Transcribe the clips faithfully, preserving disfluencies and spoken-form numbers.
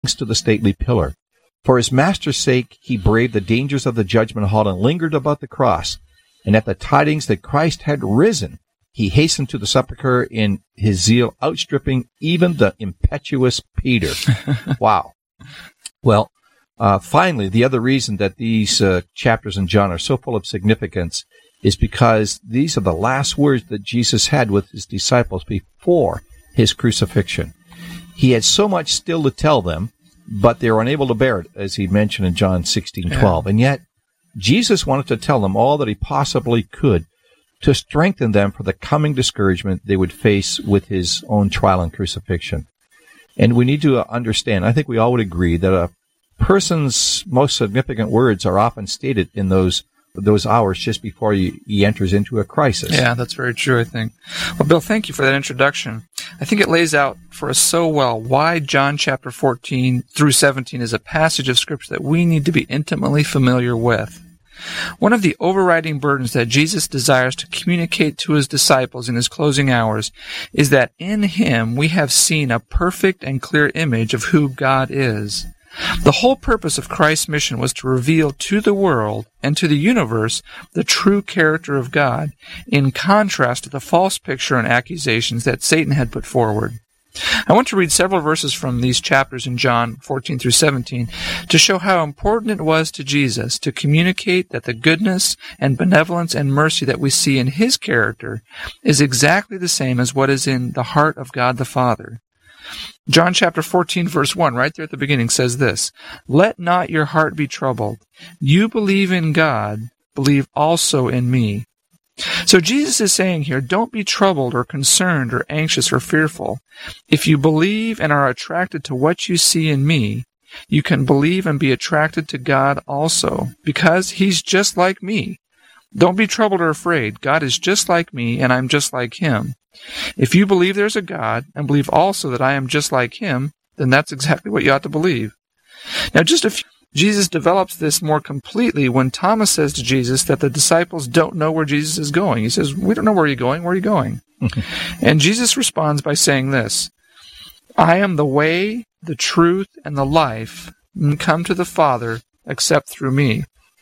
to the stately pillar. For his master's sake, he braved the dangers of the judgment hall and lingered about the cross. And at the tidings that Christ had risen, he hastened to the sepulchre in his zeal, outstripping even the impetuous Peter. Wow. Well, uh, finally, the other reason that these uh, chapters in John are so full of significance is because these are the last words that Jesus had with his disciples before his crucifixion. He had so much still to tell them, but they were unable to bear it, as he mentioned in John sixteen twelve. Yeah. And yet, Jesus wanted to tell them all that he possibly could to strengthen them for the coming discouragement they would face with his own trial and crucifixion. And we need to understand, I think we all would agree, that a person's most significant words are often stated in those those hours just before he, he enters into a crisis. Yeah, that's very true, I think. Well, Bill, thank you for that introduction. I think it lays out for us so well why John chapter fourteen through seventeen is a passage of Scripture that we need to be intimately familiar with. One of the overriding burdens that Jesus desires to communicate to his disciples in his closing hours is that in him we have seen a perfect and clear image of who God is. The whole purpose of Christ's mission was to reveal to the world and to the universe the true character of God, in contrast to the false picture and accusations that Satan had put forward. I want to read several verses from these chapters in John fourteen through seventeen to show how important it was to Jesus to communicate that the goodness and benevolence and mercy that we see in his character is exactly the same as what is in the heart of God the Father. John chapter fourteen, verse one, right there at the beginning, says this, "Let not your heart be troubled. You believe in God, believe also in me." So Jesus is saying here, don't be troubled or concerned or anxious or fearful. If you believe and are attracted to what you see in me, you can believe and be attracted to God also, because he's just like me. Don't be troubled or afraid. God is just like me, and I'm just like him. If you believe there's a God, and believe also that I am just like him, then that's exactly what you ought to believe. Now, just a few, Jesus develops this more completely when Thomas says to Jesus that the disciples don't know where Jesus is going. He says, we don't know where you're going. Where are you going? And Jesus responds by saying this, I am the way, the truth, and the life, and come to the Father except through me.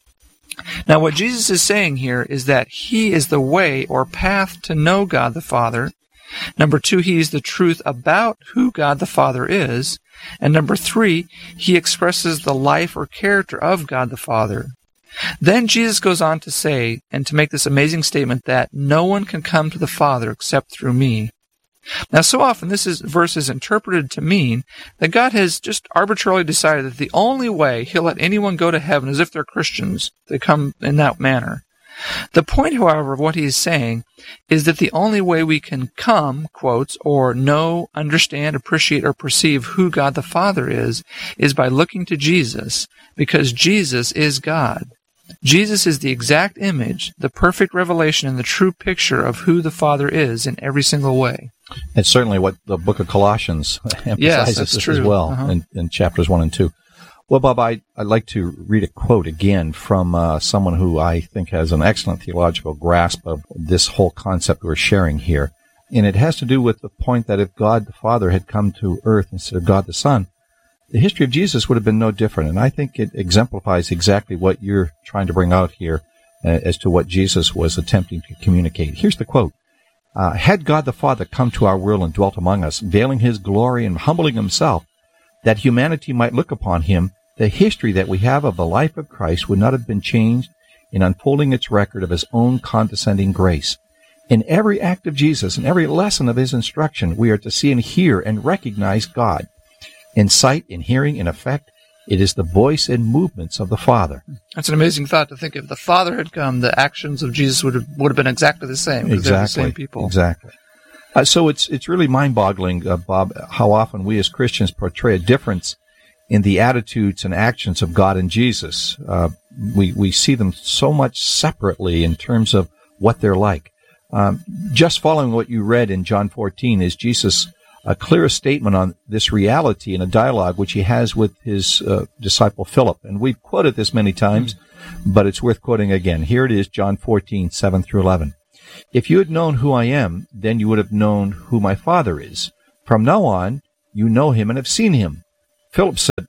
Now, what Jesus is saying here is that he is the way or path to know God the Father. Number two, he is the truth about who God the Father is. And number three, he expresses the life or character of God the Father. Then Jesus goes on to say, and to make this amazing statement, that no one can come to the Father except through me. Now, so often this is, verse is interpreted to mean that God has just arbitrarily decided that the only way he'll let anyone go to heaven is if they're Christians. They come in that manner. The point, however, of what he is saying is that the only way we can come, quotes, or know, understand, appreciate, or perceive who God the Father is, is by looking to Jesus, because Jesus is God. Jesus is the exact image, the perfect revelation, and the true picture of who the Father is in every single way. It's certainly what the book of Colossians emphasizes yes, that's this true. as well uh-huh. in, in chapters one and two. Well, Bob, I, I'd like to read a quote again from uh, someone who I think has an excellent theological grasp of this whole concept we're sharing here. And it has to do with the point that if God the Father had come to earth instead of God the Son, the history of Jesus would have been no different. And I think it exemplifies exactly what you're trying to bring out here uh, as to what Jesus was attempting to communicate. Here's the quote. Uh, had God the Father come to our world and dwelt among us, veiling his glory and humbling himself, that humanity might look upon him, the history that we have of the life of Christ would not have been changed in unfolding its record of his own condescending grace. In every act of Jesus and every lesson of his instruction, we are to see and hear and recognize God. In sight, in hearing, in effect, it is the voice and movements of the Father. That's an amazing thought to think if the Father had come, the actions of Jesus would have, would have been exactly the same. Because exactly. They're the same people. Exactly. Uh, so it's it's really mind-boggling, uh, Bob, how often we as Christians portray a difference in the attitudes and actions of God and Jesus. Uh, we we see them so much separately in terms of what they're like. Um, just following what you read in John fourteen is Jesus' a clear statement on this reality in a dialogue which he has with his uh, disciple Philip. And we've quoted this many times, but it's worth quoting again. Here it is, John fourteen, seven through eleven. If you had known who I am, then you would have known who my Father is. From now on, you know him and have seen him. Philip said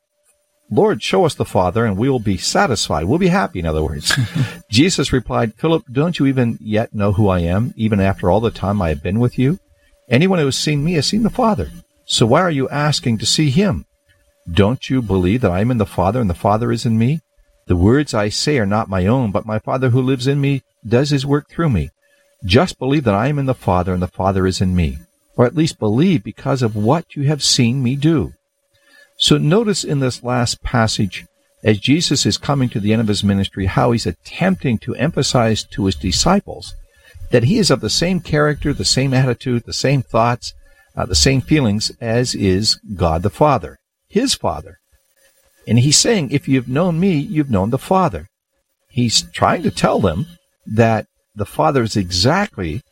Lord, show us the Father, and we will be satisfied. We'll be happy, in other words. Jesus replied, Philip, don't you even yet know who I am, even after all the time I have been with you? Anyone who has seen me has seen the Father. So why are you asking to see him? Don't you believe that I am in the Father, and the Father is in me? The words I say are not my own, but my Father who lives in me does his work through me. Just believe that I am in the Father, and the Father is in me. Or at least believe because of what you have seen me do. So notice in this last passage, as Jesus is coming to the end of his ministry, how he's attempting to emphasize to his disciples that he is of the same character, the same attitude, the same thoughts, uh, the same feelings as is God the Father, his Father. And he's saying, if you've known me, you've known the Father. He's trying to tell them that the Father is exactly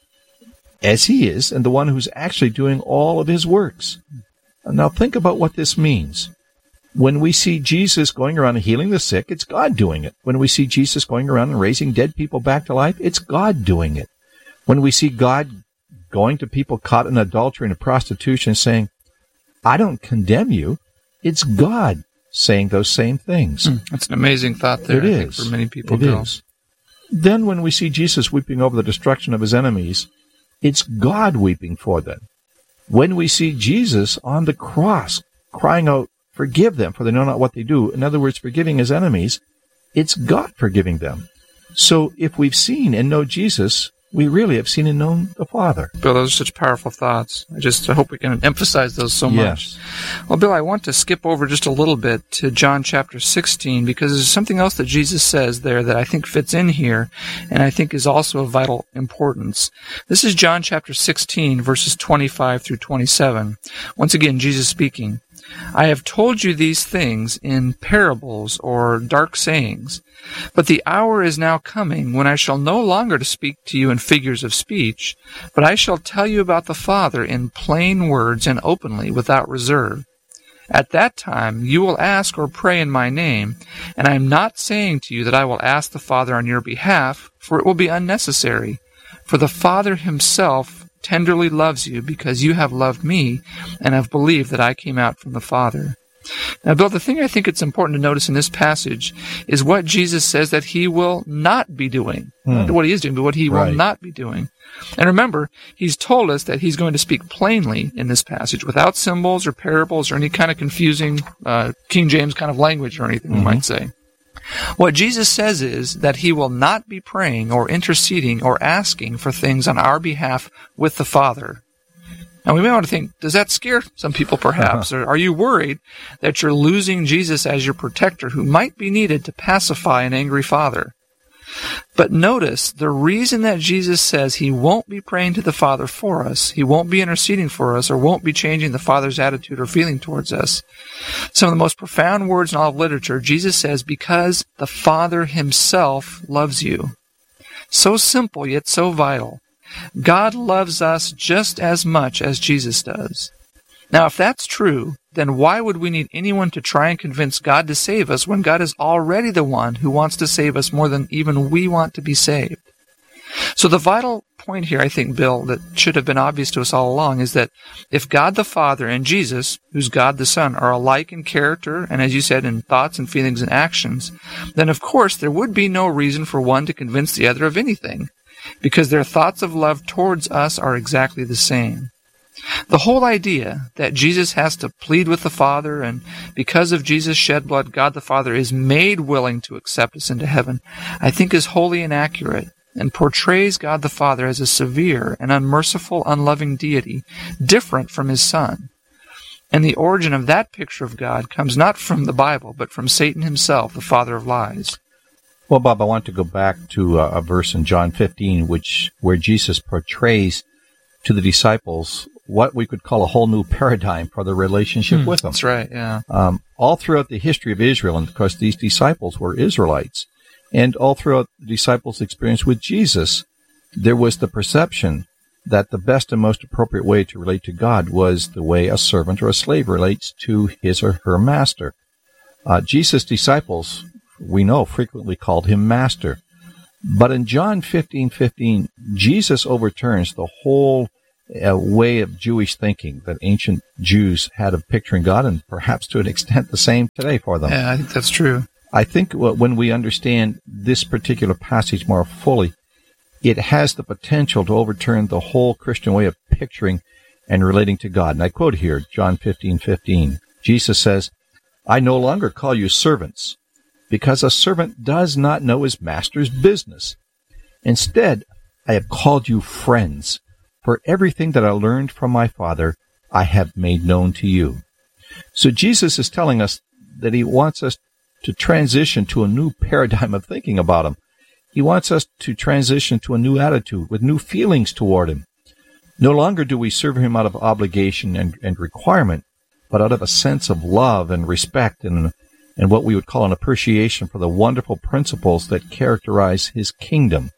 as he is, and the one who's actually doing all of his works. Now think about what this means. When we see Jesus going around and healing the sick, it's God doing it. When we see Jesus going around and raising dead people back to life, it's God doing it. When we see God going to people caught in adultery and prostitution saying, I don't condemn you, it's God saying those same things. Mm, that's an amazing thought there, it I is. think, for many people. It Bill. is. Then when we see Jesus weeping over the destruction of his enemies, it's God weeping for them. When we see Jesus on the cross crying out, forgive them, for they know not what they do, in other words, forgiving his enemies, it's God forgiving them. So if we've seen and know Jesus, we really have seen and known the Father. Bill, those are such powerful thoughts. I just I hope we can emphasize those so much. Yes. Well, Bill, I want to skip over just a little bit to John chapter sixteen, because there's something else that Jesus says there that I think fits in here, and I think is also of vital importance. This is John chapter sixteen, verses twenty-five through twenty-seven. Once again, Jesus speaking. I have told you these things in parables or dark sayings, but the hour is now coming when I shall no longer to speak to you in figures of speech, but I shall tell you about the Father in plain words and openly without reserve. At that time you will ask or pray in my name, and I am not saying to you that I will ask the Father on your behalf, for it will be unnecessary. For the Father himself tenderly loves you because you have loved me and have believed that I came out from the Father. Now, Bill, the thing I think it's important to notice in this passage is what Jesus says that he will not be doing. Hmm. Not what he is doing, but what he right. will not be doing. And remember, he's told us that he's going to speak plainly in this passage without symbols or parables or any kind of confusing uh, King James kind of language or anything, mm-hmm. we might say. What Jesus says is that he will not be praying or interceding or asking for things on our behalf with the Father. Now, we may want to think, does that scare some people perhaps? Uh-huh. Or are you worried that you're losing Jesus as your protector who might be needed to pacify an angry Father? But notice, the reason that Jesus says he won't be praying to the Father for us, he won't be interceding for us, or won't be changing the Father's attitude or feeling towards us. Some of the most profound words in all of literature, Jesus says, because the Father himself loves you. So simple, yet so vital. God loves us just as much as Jesus does. Now, if that's true, then why would we need anyone to try and convince God to save us when God is already the one who wants to save us more than even we want to be saved? So the vital point here, I think, Bill, that should have been obvious to us all along is that if God the Father and Jesus, who's God the Son, are alike in character and, as you said, in thoughts and feelings and actions, then of course there would be no reason for one to convince the other of anything, because their thoughts of love towards us are exactly the same. The whole idea that Jesus has to plead with the Father, and because of Jesus' shed blood, God the Father is made willing to accept us into heaven, I think is wholly inaccurate and portrays God the Father as a severe and unmerciful, unloving deity, different from his Son. And the origin of that picture of God comes not from the Bible, but from Satan himself, the father of lies. Well, Bob, I want to go back to a verse in John fifteen, which where Jesus portrays to the disciples what we could call a whole new paradigm for the relationship hmm, with him. That's right, yeah. Um, all throughout the history of Israel, and of course these disciples were Israelites, and all throughout the disciples' experience with Jesus, there was the perception that the best and most appropriate way to relate to God was the way a servant or a slave relates to his or her master. Uh, Jesus' disciples, we know, frequently called him master. But in John fifteen fifteen, Jesus overturns the whole a way of Jewish thinking that ancient Jews had of picturing God, and perhaps to an extent the same today for them. Yeah, I think that's true. I think when we understand this particular passage more fully, it has the potential to overturn the whole Christian way of picturing and relating to God. And I quote here, John fifteen fifteen. Jesus says, "I no longer call you servants, because a servant does not know his master's business. Instead, I have called you friends, for everything that I learned from my Father I have made known to you." So Jesus is telling us that he wants us to transition to a new paradigm of thinking about him. He wants us to transition to a new attitude with new feelings toward him. No longer do we serve him out of obligation and, and requirement, but out of a sense of love and respect and, and what we would call an appreciation for the wonderful principles that characterize his kingdom.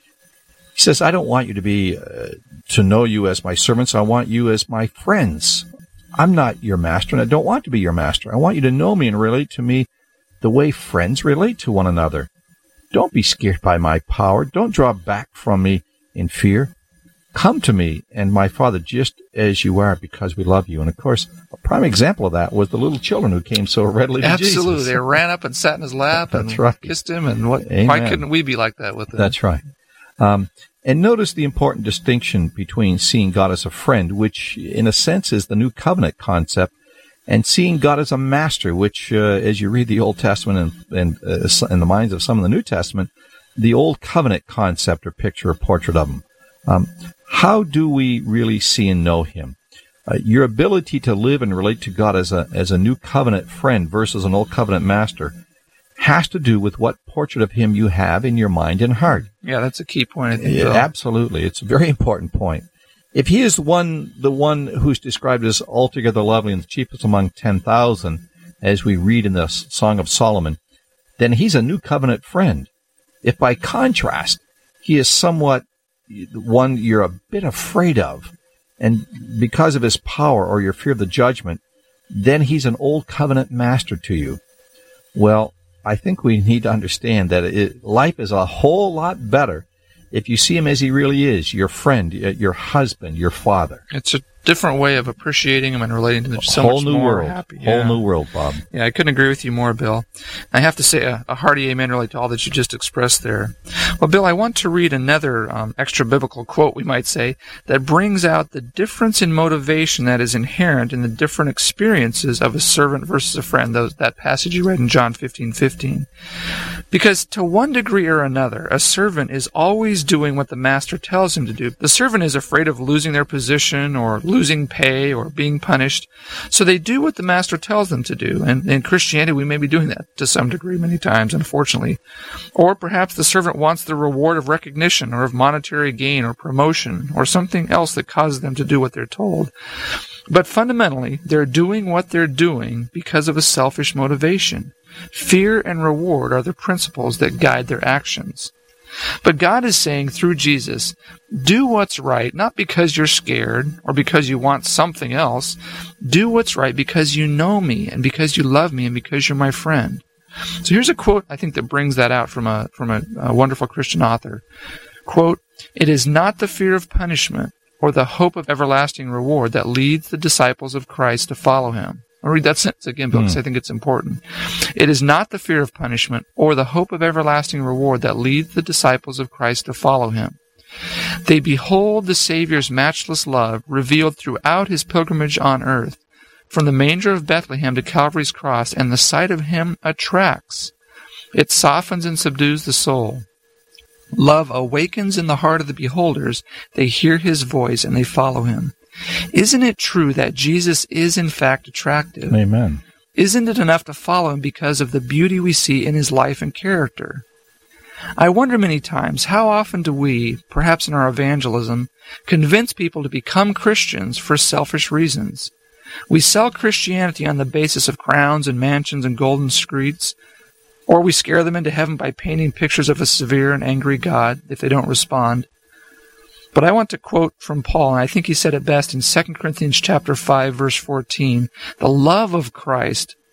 He says, "I don't want you to be, uh, to know you as my servants. I want you as my friends. I'm not your master, and I don't want to be your master. I want you to know me and relate to me the way friends relate to one another. Don't be scared by my power. Don't draw back from me in fear. Come to me and my Father just as you are, because we love you." And of course, a prime example of that was the little children who came so readily to Jesus. Absolutely. They ran up and sat in his lap That's and right. kissed him. And what? Amen. Why couldn't we be like that with him? That's right. Um, and notice the important distinction between seeing God as a friend, which in a sense is the New Covenant concept, and seeing God as a master, which, uh, as you read the Old Testament and, and uh, in the minds of some of the New Testament, the Old Covenant concept or picture or portrait of him. Um, how do we really see and know him? Uh, your ability to live and relate to God as a as a New Covenant friend versus an Old Covenant master has to do with what portrait of him you have in your mind and heart. Yeah, that's a key point, I think. Yeah, absolutely. It's a very important point. If he is one, the one who's described as altogether lovely and the chiefest among ten thousand, as we read in the Song of Solomon, then he's a New Covenant friend. If by contrast, he is somewhat one you're a bit afraid of, and because of his power or your fear of the judgment, then he's an Old Covenant master to you. Well, I think we need to understand that it, life is a whole lot better if you see him as he really is, your friend, your husband, your father. It's a different way of appreciating him and relating to him. So whole much new more world. happy. Whole Yeah. new world, Bob. Yeah, I couldn't agree with you more, Bill. I have to say a, a hearty amen really to all that you just expressed there. Well, Bill, I want to read another um, extra-biblical quote, we might say, that brings out the difference in motivation that is inherent in the different experiences of a servant versus a friend, those, that passage you read in John fifteen fifteen. Because to one degree or another, a servant is always doing what the master tells him to do. The servant is afraid of losing their position or losing pay or being punished, so they do what the master tells them to do. And in Christianity, we may be doing that to some degree many times, unfortunately. Or perhaps the servant wants the reward of recognition or of monetary gain or promotion or something else that causes them to do what they're told. But fundamentally, they're doing what they're doing because of a selfish motivation. Fear and reward are the principles that guide their actions. But God is saying through Jesus, do what's right, not because you're scared or because you want something else. Do what's right because you know me and because you love me and because you're my friend. So here's a quote I think that brings that out from a from a, a wonderful Christian author. Quote, "It is not the fear of punishment or the hope of everlasting reward that leads the disciples of Christ to follow him." I'll read that sentence again, Bill, because mm. I think it's important. "It is not the fear of punishment or the hope of everlasting reward that leads the disciples of Christ to follow him. They behold the Savior's matchless love revealed throughout his pilgrimage on earth, from the manger of Bethlehem to Calvary's cross, and the sight of him attracts. It softens and subdues the soul. Love awakens in the heart of the beholders. They hear his voice and they follow him. Isn't it true that Jesus is in fact attractive? Amen. Isn't it enough to follow him because of the beauty we see in his life and character? I wonder many times, how often do we, perhaps in our evangelism, convince people to become Christians for selfish reasons? We sell Christianity on the basis of crowns and mansions and golden streets, or we scare them into heaven by painting pictures of a severe and angry God if they don't respond. But I want to quote from Paul, and I think he said it best in Second Corinthians chapter five, verse fourteen, "The love of Christ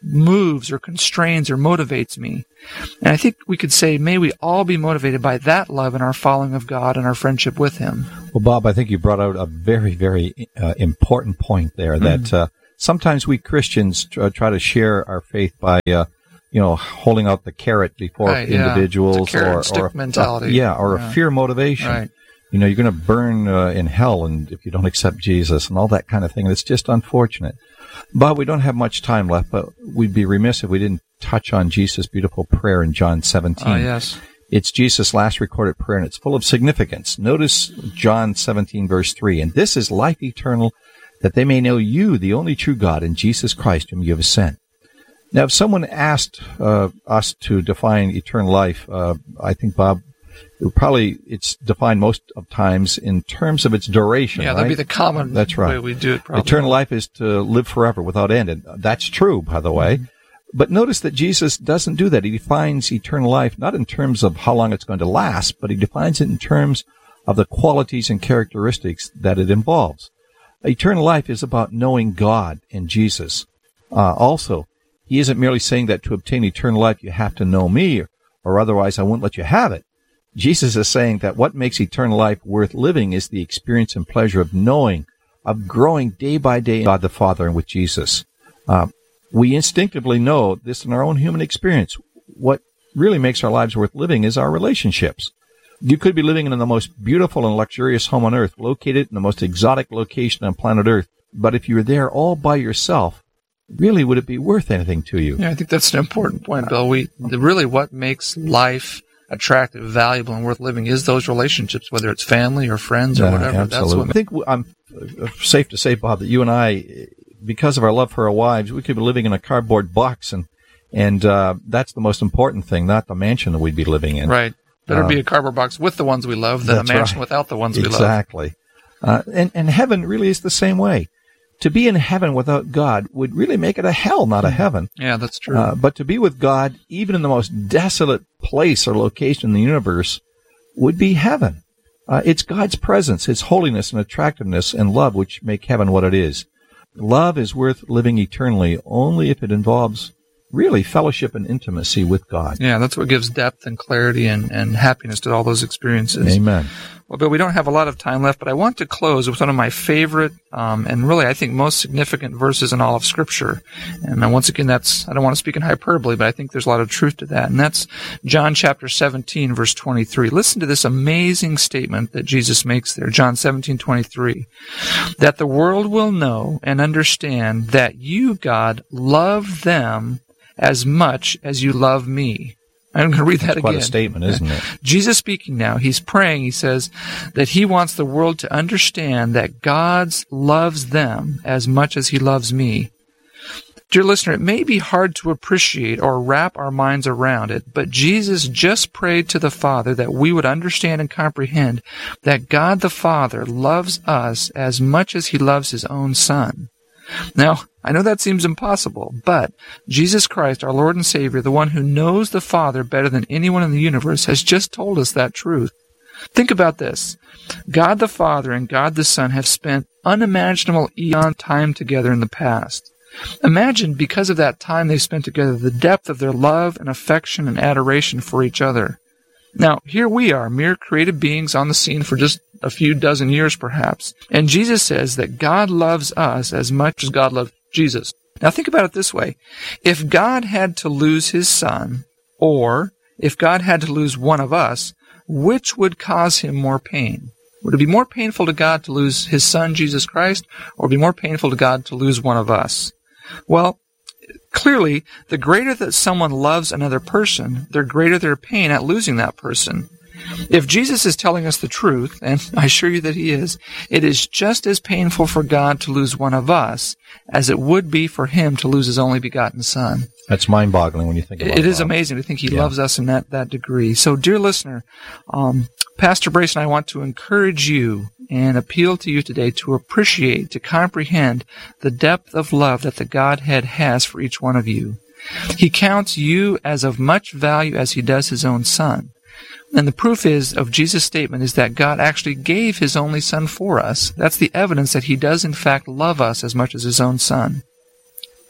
moves or constrains or motivates me. And I think we could say, may we all be motivated by that love in our following of God and our friendship with Him. Well, Bob, I think you brought out a very, very uh, important point there, that mm-hmm. uh, sometimes we Christians try, try to share our faith by, uh, you know, holding out the carrot before right, individuals, yeah. It's a carrot or, and stick or mentality. Uh, yeah, or yeah. a fear motivation. Right. You know, you're going to burn uh, in hell, and if you don't accept Jesus, and all that kind of thing. It's just unfortunate. Bob, we don't have much time left, but we'd be remiss if we didn't touch on Jesus' beautiful prayer in John seventeen. Oh, yes. It's Jesus' last recorded prayer, and it's full of significance. Notice John seventeen, verse three. And this is life eternal, that they may know you, the only true God, and Jesus Christ, whom you have sent. Now, if someone asked uh, us to define eternal life, uh, I think, Bob, it would probably it's defined most of times in terms of its duration. Yeah, right? that'd be the common that's right. way we do it. Probably. Eternal life is to live forever without end, and that's true, by the way. Mm-hmm. But notice that Jesus doesn't do that. He defines eternal life not in terms of how long it's going to last, but he defines it in terms of the qualities and characteristics that it involves. Eternal life is about knowing God and Jesus. Uh, also, he isn't merely saying that to obtain eternal life you have to know me, or, or otherwise I won't let you have it. Jesus is saying that what makes eternal life worth living is the experience and pleasure of knowing, of growing day by day in God the Father and with Jesus. Uh, we instinctively know this in our own human experience. What really makes our lives worth living is our relationships. You could be living in the most beautiful and luxurious home on earth, located in the most exotic location on planet Earth, but if you were there all by yourself, really would it be worth anything to you? Yeah, I think that's an important point, Bill. We the, really what makes life attractive, valuable, and worth living is those relationships, whether it's family or friends or uh, whatever. Absolutely. That's what I think I'm safe to say, Bob, that you and I, because of our love for our wives, we could be living in a cardboard box, and and uh, that's the most important thing, not the mansion that we'd be living in. Right. Better um, be a cardboard box with the ones we love than a mansion right. without the ones we exactly. love. Exactly. Uh, and, and heaven really is the same way. To be in heaven without God would really make it a hell, not a heaven. Yeah, that's true. Uh, but to be with God, even in the most desolate place or location in the universe, would be heaven. Uh, it's God's presence, His holiness and attractiveness and love which make heaven what it is. Love is worth living eternally only if it involves really fellowship and intimacy with God. Yeah, that's what gives depth and clarity and, and happiness to all those experiences. Amen. Well, Bill, we don't have a lot of time left, but I want to close with one of my favorite um, and really, I think, most significant verses in all of Scripture. And once again, that's I don't want to speak in hyperbole, but I think there's a lot of truth to that. And that's John chapter seventeen, verse twenty-three. Listen to this amazing statement that Jesus makes there, John seventeen, twenty-three. That the world will know and understand that you, God, love them as much as you love me. I'm going to read that That's again. Quite a statement, isn't it? Jesus speaking now. He's praying. He says that he wants the world to understand that God loves them as much as he loves me. Dear listener, it may be hard to appreciate or wrap our minds around it, but Jesus just prayed to the Father that we would understand and comprehend that God the Father loves us as much as he loves his own Son. Now, I know that seems impossible, but Jesus Christ, our Lord and Savior, the one who knows the Father better than anyone in the universe, has just told us that truth. Think about this. God the Father and God the Son have spent unimaginable eon time together in the past. Imagine, because of that time they've spent together, the depth of their love and affection and adoration for each other. Now, here we are, mere created beings on the scene for just a few dozen years perhaps. And Jesus says that God loves us as much as God loved Jesus. Now think about it this way. If God had to lose his Son, or if God had to lose one of us, which would cause him more pain? Would it be more painful to God to lose his Son, Jesus Christ, or would it be more painful to God to lose one of us? Well, clearly, the greater that someone loves another person, the greater their pain at losing that person. If Jesus is telling us the truth, and I assure you that he is, it is just as painful for God to lose one of us as it would be for him to lose his only begotten Son. That's mind-boggling when you think about it. It is amazing to think he yeah. loves us in that, that degree. So, dear listener, um, Pastor Brace and I want to encourage you and appeal to you today to appreciate, to comprehend the depth of love that the Godhead has for each one of you. He counts you as of much value as he does his own Son. And the proof is of Jesus' statement is that God actually gave his only Son for us. That's the evidence that he does in fact love us as much as his own Son.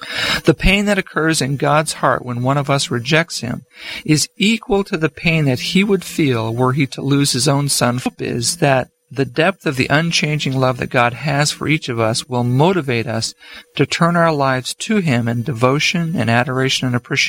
The pain that occurs in God's heart when one of us rejects Him is equal to the pain that He would feel were He to lose His own Son. Hope is that the depth of the unchanging love that God has for each of us will motivate us to turn our lives to Him in devotion and adoration and appreciation.